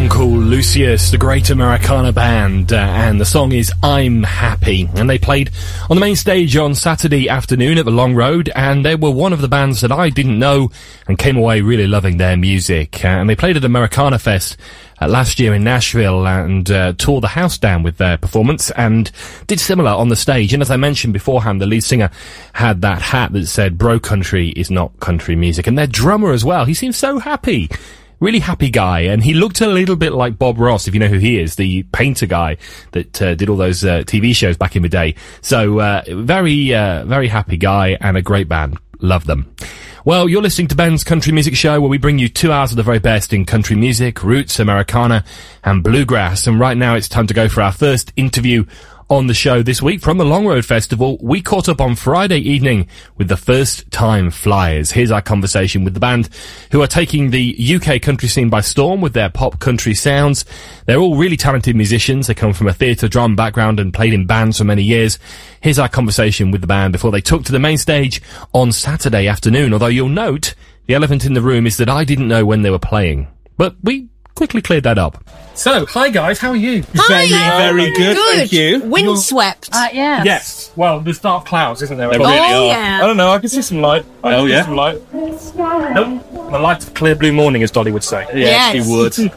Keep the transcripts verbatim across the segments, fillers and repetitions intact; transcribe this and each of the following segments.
Uncle Lucius, the great Americana band, uh, and the song is I'm Happy. And they played on the main stage on Saturday afternoon at the Long Road, and they were one of the bands that I didn't know and came away really loving their music. Uh, and they played at Americana Fest uh, last year in Nashville and uh, tore the house down with their performance and did similar on the stage. And as I mentioned beforehand, the lead singer had that hat that said, "Bro Country is not country music." And their drummer as well, he seemed so happy. Really happy guy, and he looked a little bit like Bob Ross, if you know who he is, the painter guy that uh, did all those uh, T V shows back in the day. So, uh, very, uh, very happy guy and a great band. Love them. Well, you're listening to Ben's Country Music Show, where we bring you two hours of the very best in country music, roots, Americana, and bluegrass. And right now it's time to go for our first interview on the show this week from the Long Road Festival. We caught up on Friday evening with the First Time Flyers. Here's our conversation with the band, who are taking the U K country scene by storm with their pop country sounds. They're all really talented musicians. They come from a theatre drum background and played in bands for many years. Here's our conversation with the band before they took to the main stage on Saturday afternoon. Although you'll note, the elephant in the room is that I didn't know when they were playing. But we quickly cleared that up. So, hi guys, how are you? Hi, very, very good, good. Thank you. Windswept. Uh, yes. Yes. Well, there's dark clouds, isn't there? They Oh, really are. yeah. I don't know, I can see some light. I Oh, can see yeah? some light. Nope. The light of clear blue morning, as Dolly would say. Yes, Yes. you would.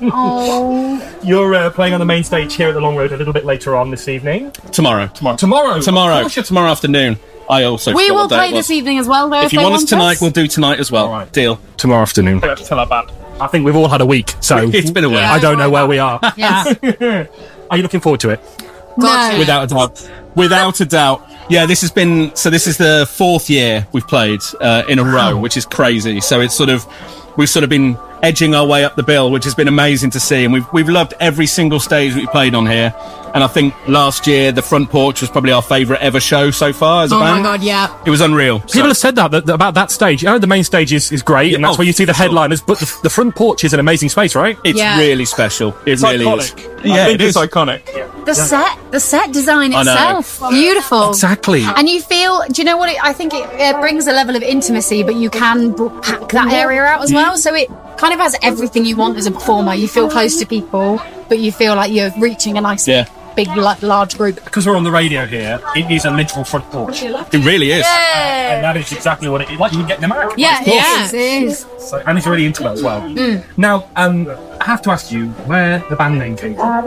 Oh. You're uh, playing on the main stage here at the Long Road a little bit later on this evening. Tomorrow. Tomorrow. Tomorrow. Tomorrow. Of course you're- Tomorrow afternoon. I also We forgot will what day play it was. this evening as well, though. If you they want us want tonight, we'll do tonight as well. All right. Deal. Tomorrow afternoon. We have to tell our band. I think we've all had a week, so It's been a week. Yeah. I don't know where we are. Yeah. Are you looking forward to it? No. Without a doubt. Without a doubt. Yeah, this has been, so this is the fourth year we've played uh, in a row, which is crazy. So it's sort of, we've sort of been edging our way up the bill, which has been amazing to see. And we've, we've loved every single stage we played on here. And I think last year, the Front Porch was probably our favourite ever show so far as a Oh band. my god, yeah. It was unreal. People So- have said that, that about that stage. You know, the main stage is, is great, and that's oh, where you see the for sure. headliners, but the, the Front Porch is an amazing space, right? It's Yeah. really special. It really is. Yeah, it is iconic. The set, the set design I know. itself, beautiful. Exactly. And you feel, do you know what? It, I think it, it brings a level of intimacy, but you can b- pack that area out as well. So it kind of has everything you want as a performer. You feel close to people, but you feel like you're reaching a nice, Yeah. big, like, large group. Because we're on the radio here, it is a literal front porch. It really is. And that is exactly what it is. Like you can get in America. Yeah, it is, it is. So, and it's really intimate as well. Mm. Now, um, I have to ask you where the band name came from.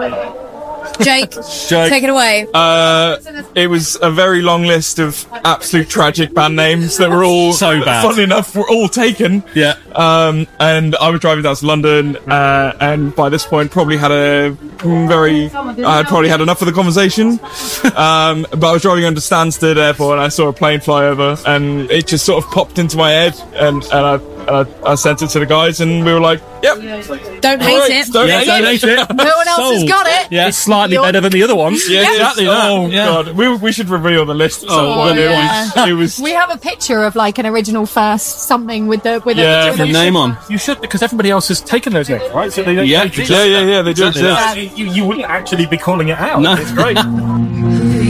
Jake, Jake. take it away. Uh, it was a very long list of absolute tragic band names that were all, So bad. funnily enough, were all taken. Yeah. Um, and I was driving down to London, uh, and by this point probably had a very, I had probably had enough of the conversation. Um, but I was driving under Stansted Airport and I saw a plane fly over, and it just sort of popped into my head, and, and I, and I, I sent it to the guys, and we were like, yep. Don't hate Right, it. don't Yeah, hate don't it. hate it. No one else has Sold. got it. Yeah. It's slightly You're- better than the other ones. Yeah, Exactly it's- that. Oh Yeah. god, we we should reveal the list. at some Oh, point. It yeah. was, it was We have a picture of like an original first something with the with Yeah, a with The a- name on. You should, because everybody else has taken those names, right? So they don't Yeah, exist. yeah, yeah, yeah. They do Exactly exist. that. You, you wouldn't actually be calling it out. No. It's great.